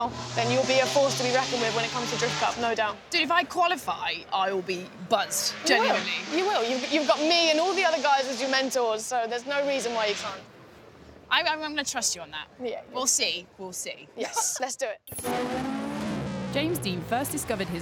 then you'll be a force to be reckoned with when it comes to Drift Cup, no doubt. Dude, if I qualify, I will be buzzed, genuinely. You will. You've got me and all the other guys as your mentors, so there's no reason why you can't. I'm going to trust you on that. Yeah. We'll see. We'll see. Yes, let's do it. James Dean first discovered his